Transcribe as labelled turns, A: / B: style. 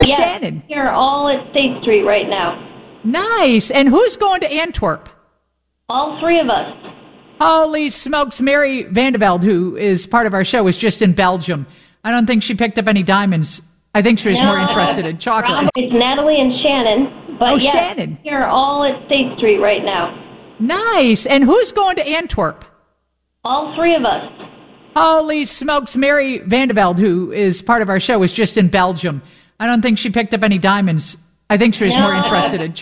A: yes,
B: Shannon.
A: We're all at State Street right now.
B: Nice. And who's going to Antwerp?
A: All three of us.
B: Holy smokes. Mary Vandeveld, who is part of our show, is just in Belgium. I don't think she picked up any diamonds. I think she was more interested in chocolate.
A: It's Natalie and Shannon. But yes,
B: Shannon.
A: We're all at State Street right now.
B: Nice. And who's going to Antwerp?
A: All three of us.
B: Holy smokes. Mary Vandeveld, who is part of our show, is just in Belgium. I don't think she picked up any diamonds. I think she was more interested in